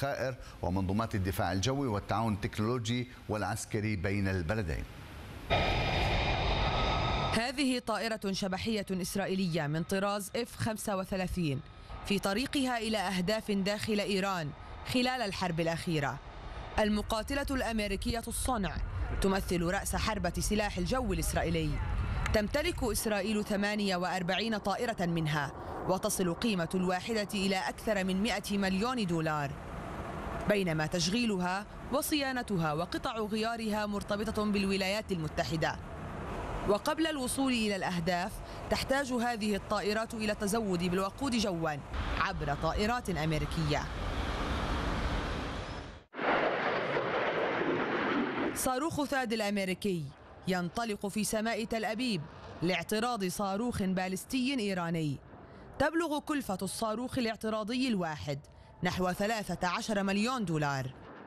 الذخائر ومنظومات الدفاع الجوي والتعاون التكنولوجي والعسكري بين البلدين. هذه طائرة شبحية إسرائيلية من طراز F-35 في طريقها إلى أهداف داخل إيران خلال الحرب الأخيرة. المقاتلة الأمريكية الصنع تمثل رأس حربة سلاح الجو الإسرائيلي. تمتلك إسرائيل 48 طائرة منها، وتصل قيمة الواحدة إلى أكثر من 100 مليون دولار، بينما تشغيلها وصيانتها وقطع غيارها مرتبطة بالولايات المتحدة. وقبل الوصول إلى الأهداف تحتاج هذه الطائرات إلى التزود بالوقود جوا عبر طائرات أمريكية. صاروخ ثاد الأمريكي ينطلق في سماء تل أبيب لاعتراض صاروخ باليستي إيراني. تبلغ كلفة الصاروخ الاعتراضي الواحد نحو 13 مليون دولار.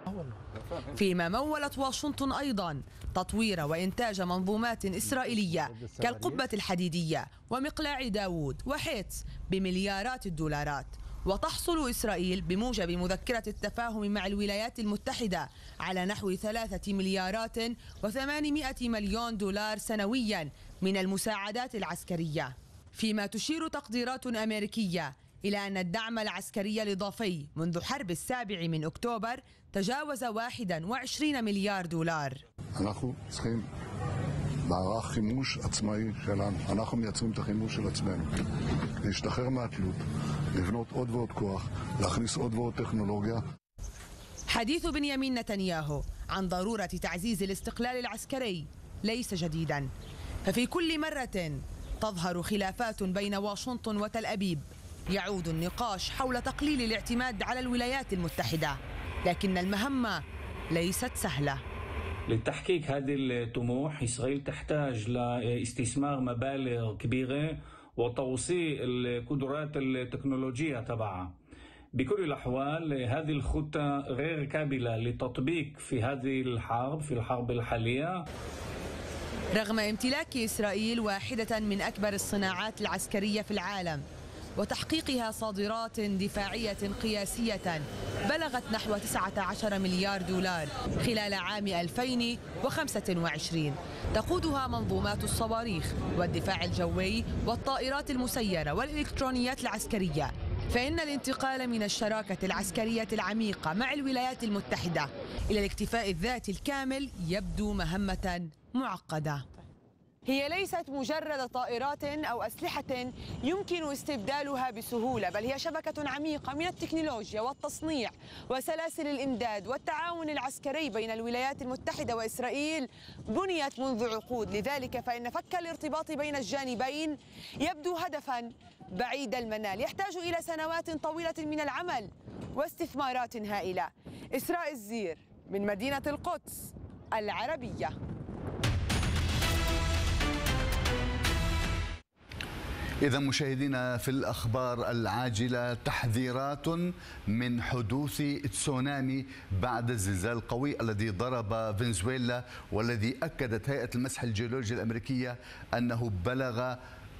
فيما مولت واشنطن أيضا تطوير وإنتاج منظومات إسرائيلية كالقبة الحديدية ومقلاع داوود وحيتس بمليارات الدولارات. وتحصل إسرائيل بموجب مذكرة التفاهم مع الولايات المتحدة على نحو 3 مليارات و800 مليون دولار سنويا من المساعدات العسكرية. فيما تشير تقديرات أمريكية إلى أن الدعم العسكري الإضافي منذ حرب 7 أكتوبر تجاوز 21 مليار دولار. אנחנו צריכים מערך חימוש עצמאי שלנו. אנחנו מייצרים את החימוש של עצמנו. להשתחרר מהתלות, לבנות עוד ועוד כוח, להכניס עוד ועוד טכנולוגיה. حديث بنيامين نتنياهو عن ضرورة تعزيز الاستقلال العسكري ليس جديدا، ففي كل مرة تظهر خلافات بين واشنطن وتل أبيب يعود النقاش حول تقليل الاعتماد على الولايات المتحدة، لكن المهمة ليست سهلة. لتحقيق هذه الطموح إسرائيل تحتاج لاستثمار مبالغ كبيرة وتوسيع القدرات التكنولوجية تبعها. بكل الأحوال هذه الخطة غير قابلة للتطبيق في هذه الحرب الحالية. رغم امتلاك إسرائيل واحدة من أكبر الصناعات العسكرية في العالم وتحقيقها صادرات دفاعية قياسية بلغت نحو 19 مليار دولار خلال عام 2025، تقودها منظومات الصواريخ والدفاع الجوي والطائرات المسيرة والإلكترونيات العسكرية، فإن الانتقال من الشراكة العسكرية العميقة مع الولايات المتحدة إلى الاكتفاء الذاتي الكامل يبدو مهمة معقدة. هي ليست مجرد طائرات أو أسلحة يمكن استبدالها بسهولة، بل هي شبكة عميقة من التكنولوجيا والتصنيع وسلاسل الإمداد والتعاون العسكري بين الولايات المتحدة وإسرائيل بنيت منذ عقود. لذلك فإن فك الارتباط بين الجانبين يبدو هدفا بعيد المنال يحتاج إلى سنوات طويلة من العمل واستثمارات هائلة. إسراء الزير من مدينة القدس العربية. إذا مشاهدينا في الأخبار العاجلة، تحذيرات من حدوث تسونامي بعد الزلزال القوي الذي ضرب فنزويلا، والذي أكدت هيئة المسح الجيولوجي الأمريكية أنه بلغ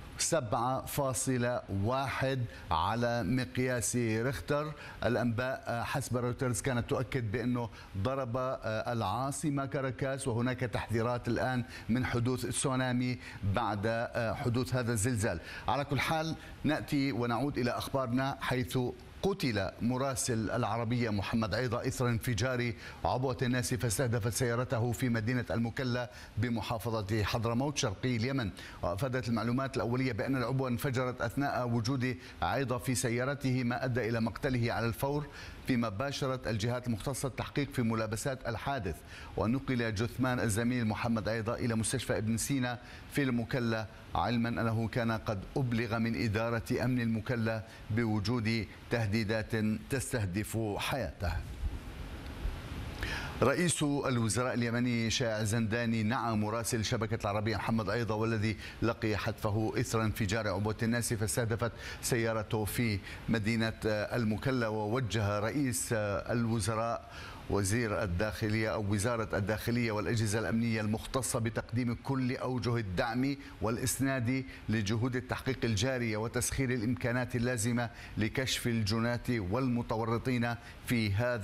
7.1 على مقياس ريختر. الأنباء حسب رويترز كانت تؤكد بأنه ضرب العاصمة كاراكاس، وهناك تحذيرات الآن من حدوث تسونامي بعد حدوث هذا الزلزال. على كل حال نأتي ونعود إلى أخبارنا، حيث قتل مراسل العربية محمد عيضة إثر انفجار عبوة ناسفة استهدفت سيارته في مدينة المكلا بمحافظة حضرموت شرقي اليمن. وأفادت المعلومات الأولية بأن العبوة انفجرت أثناء وجود عيضة في سيارته، ما أدى إلى مقتله على الفور، فيما باشرت الجهات المختصة التحقيق في ملابسات الحادث. ونقل جثمان الزميل محمد عيضة إلى مستشفى ابن سينا في المكلا، علما أنه كان قد أبلغ من إدارة أمن المكلا بوجود تهديدات تستهدف حياته. رئيس الوزراء اليمني شائع زنداني نعى مراسل شبكة العربية محمد عيضة، والذي لقي حتفه إثر انفجار عبوة ناسفة استهدفت سيارته في مدينة المكلا. ووجه رئيس الوزراء وزير الداخلية أو وزارة الداخلية والأجهزة الأمنية المختصة بتقديم كل أوجه الدعم والإسناد لجهود التحقيق الجارية وتسخير الإمكانات اللازمة لكشف الجناة والمتورطين في هذا